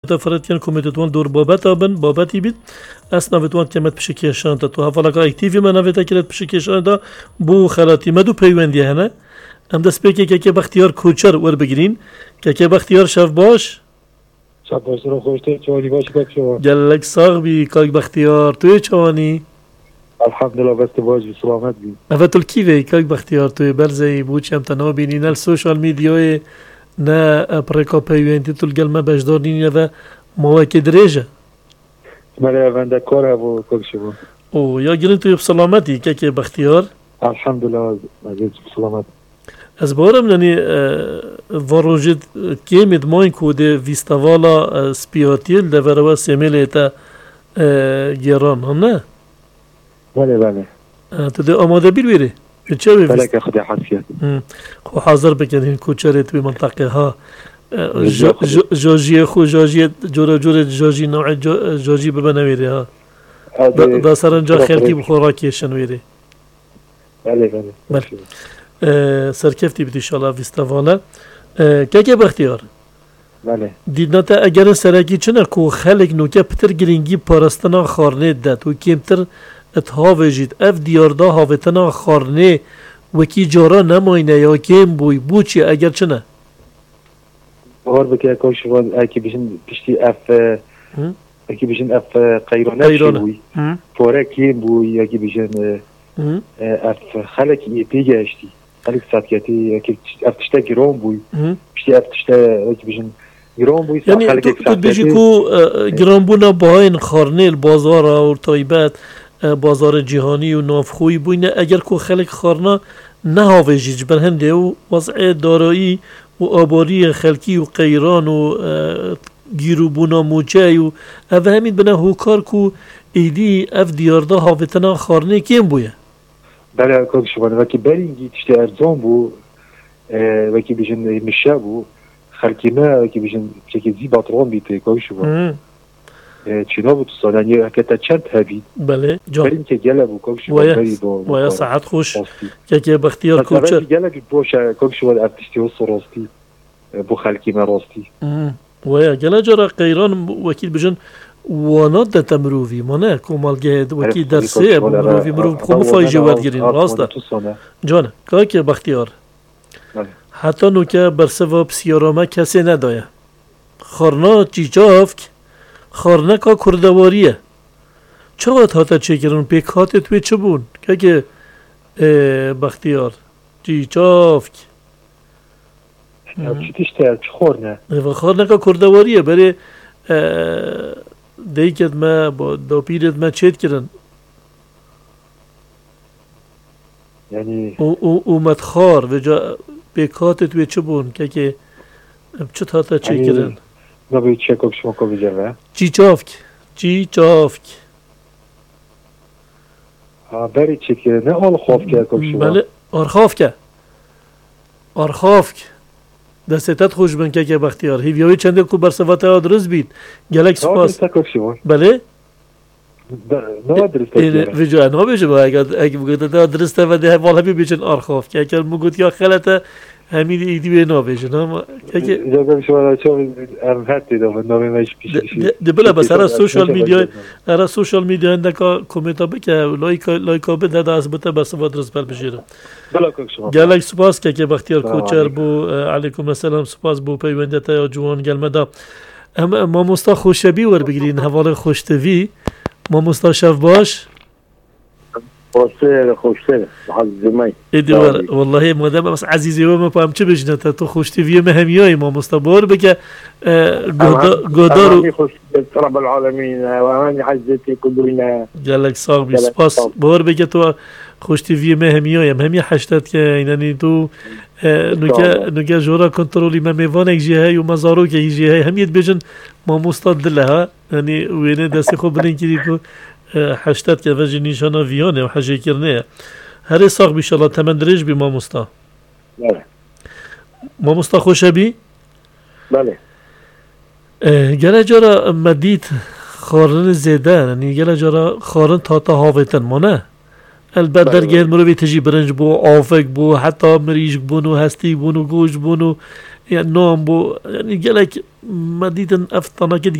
فرد کن کمیتوان دور بابت آبن بابتی بید اس نویتوان کمت پشکیشان تا تو حوالا که اکتیوی من نویتا کرد پشکیشان تا بو خلاتی مدو پیوندی هنه ام دست بکی که بختیار کوچر ور بگیرین که بختیار شف باش شب باش رو خوشته چوانی باشی کاک شما گلک ساغ بی کاک بختیار توی چوانی الحمدلله بست باش بی سلامت بی افتول کیوی کاک بختیار توی برزی بوچی هم تنها بینی نل سوشال میدیای نه پرکا پیوندی تول گلمه بجدار نینی و مواکی دریجه ماله ونده کار هبو کاک شما او یا گرین توی بسلامتی که بختیار الحمدلله عزیز سلامت از بارم ننی واروجد کیمید ماین کوده ویستاوالا سپیاتیل ده وروا سیمیل تا گیران هم نه؟ بله تو ده آماده بیری؟ چه بی بله که خدا حسیت خو حاضر بکنین کوچرت به منطقه ها جاجی خو جاجی جورا جاجی نوع جاجی ببنویری ها دا سرنجا خیلکی بخوراکیشن ویری بله سرکفتی بیدی شالا ویستاوالا که بختیار بله دیدنا تا اگر سرکی چنه کو خلق نوکه پتر گرینگی پارستنا خارنه داد و کمتر اتهاوه جید اف دیاردا هاوتنا خارنه وکی جارا نماینه یا کم بوچی اگر چنه بار بکه کاش وان اکی بشن پشتی اکی بشن اف قیرانه بوی فوره کم بوی اکی بشن اف خلق پیگه اشتی خلق ساتکتی اکی اف تشتا گرام بوی پشتی اف تشتا اکی بشن گرام بوی یعنی تو بیجی کو گرام بونا باین خارنه بازار و تایبت بازار جهانی و نافخوی بوینه اگر کو خلق خارنا نهاوه جیج بر هنده و وضع دارایی و آباری خلکی و قیران و گیرو بونا موچه و اوه همین بنا هوکار کو ایدی اف دیارده هاوتنا خارنه کم بویه بله کاک شبانه وکی برینگی تشتی ارزان بو وکی بجن مشه بو خلکی ما وکی بجن چکی زی باطران بیته کاک شبانه چینا بود سالن یه حکتا چند هبید بله جان بریم که گله بو کاک شبانه برید ویا ساعت خوش که بختیار کوچر مثلا گله که باشه کاک شبانه افتشتی و سراستی بو خلکی ما راستی ویا گله جارا قیران وکیل بجن وانات ده تمروفی مانه کمالگه وکی درسه مروفی بخوام فایجه ورگیرین راسته جانه که بختیار حتی نوکه برسوا بسیارامه کسی ندایه خارنا چیچافک خارنا که کردواریه چه وقت هاته چه کرن پیک هاته توی چه بون که بختیار چیچافک چی تشتر چه خورنه و خارنا که کردواریه برای دیگه ما با دو پیرت ما چیت کردن یعنی اومد خار و جا پیکات توی چه بون که چه تا چی کردن نباید چه کاک شما که بجره چیچافک بری چی کرد نه آل خوف که کاک شما بله آرخافک دستت خوش بن که بختیار هیویوی چنده کو برسوات آدرس بید گلک سپاس بله نه درست ویجا نه بیشه با اگه بگید درسته و ده والا بیچن آرخاف که اگر مگوت یا خلته همین ایدی به نه بیشه نه که اجازه شما چون ام هستی دو نام ماش پیش دبلا بس ara سوشال میدیا اندک کامنت بک لایک بده داس بته بس ودرس بر بشیره بلا کوک شما گلک سپاس که بختیار کوچر بو علیکم السلام سپاس بو پیونده تا جوان گلمدا ما مستا خوشبی ور بگیرین حواله خوشتوی ما مستشف باش خوشتر حظ ایدی والله مادام بس عزیزی و ما پام چه بجنه تو خوشتوی مهمیای ما مستبار بگه گودارو رب العالمین و من حزتي كلنا جلك صاحبي سپاس بور بگه تو خوشتوی مهمیای همی حشتت که یعنی تو نوکه جورا کنترولی ما میوانک جهه و مزارو که جهه همیت بجن ما مستاد لها یعنی وینه دستی خوب بلین کردی که حشتت که وجه نیشانا ویانه و حجه کرنه هر ساق بیشالله تمندرش بی ما مستا بله ما مستا خوشه بی؟ بله گله جارا مدید خارن زیده یعنی گله جارا خارن تا هاویتن ما نه البته در گهر مروی تجی برنج بو آفک بو حتی مریج بونو هستی بونو گوش بونو یعنی نام بو یعنی گله مدیدن افتانا که